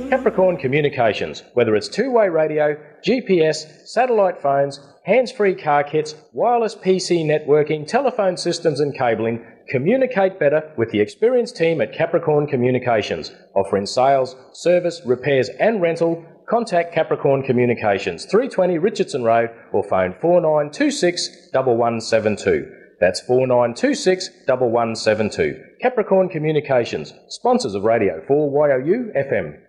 Capricorn Communications, whether it's two-way radio, GPS, satellite phones, hands-free car kits, wireless PC networking, telephone systems and cabling, communicate better with the experienced team at Capricorn Communications. Offering sales, service, repairs and rental, contact Capricorn Communications, 320 Richardson Road, or phone 4926 1172. That's 4926 1172. Capricorn Communications, sponsors of Radio 4YOU FM.